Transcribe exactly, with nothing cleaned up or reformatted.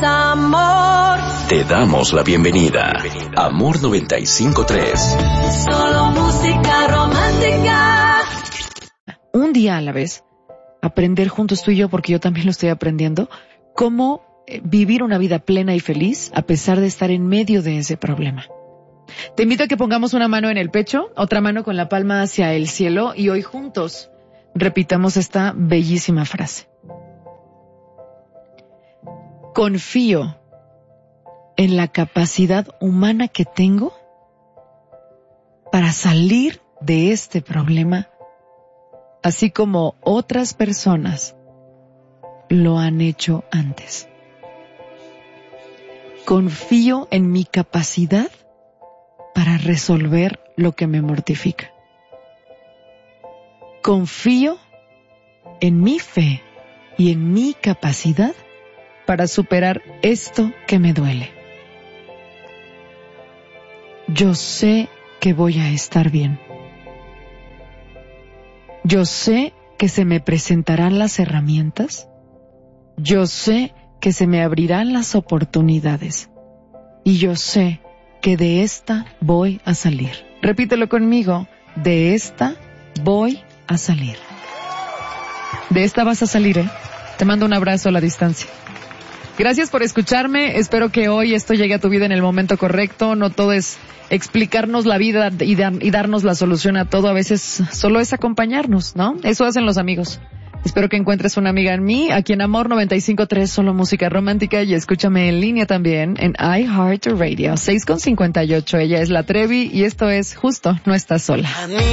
amor. Te damos la bienvenida. Amor noventa y cinco punto tres. Solo música romántica. Un día a la vez, aprender juntos tú y yo, porque yo también lo estoy aprendiendo, cómo vivir una vida plena y feliz a pesar de estar en medio de ese problema. Te invito a que pongamos una mano en el pecho, otra mano con la palma hacia el cielo y hoy juntos repitamos esta bellísima frase. Confío en la capacidad humana que tengo para salir de este problema, así como otras personas lo han hecho antes. Confío en mi capacidad para resolver lo que me mortifica. Confío en mi fe y en mi capacidad para superar esto que me duele. Yo sé que voy a estar bien. Yo sé que se me presentarán las herramientas. Yo sé que se me abrirán las oportunidades. Y yo sé que de esta voy a salir. Repítelo conmigo. De esta voy a salir. De esta vas a salir, ¿eh? Te mando un abrazo a la distancia. Gracias por escucharme. Espero que hoy esto llegue a tu vida en el momento correcto. No todo es explicarnos la vida y, dar, y darnos la solución a todo. A veces solo es acompañarnos, ¿no? Eso hacen los amigos. Espero que encuentres una amiga en mí, aquí en Amor noventa y cinco punto tres, solo música romántica, y escúchame en línea también en iHeartRadio, seis con cincuenta y ocho. Ella es la Trevi y esto es Justo No Estás Sola.